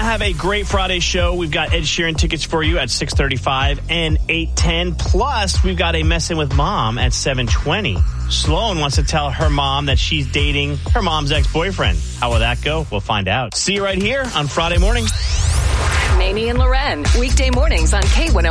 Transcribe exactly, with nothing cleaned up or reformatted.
have a great Friday show. We've got Ed Sheeran tickets for you at six thirty-five and eight ten. Plus, we've got a Messin' with Mom at seven twenty. Sloan wants to tell her mom that she's dating her mom's ex-boyfriend. How will that go? We'll find out. See you right here on Friday morning. Mamie and Loren, weekday mornings on K one oh.